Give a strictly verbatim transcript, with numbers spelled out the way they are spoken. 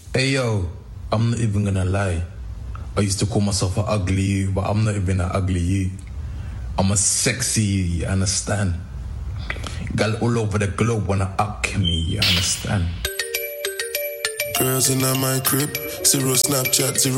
Hey yo, I'm not even gonna lie. I used to call myself an ugly you, but I'm not even an ugly you. I'm a sexy you, you understand? Girl all over the globe wanna up me, you understand? Girls in my crib, zero Snapchat, zero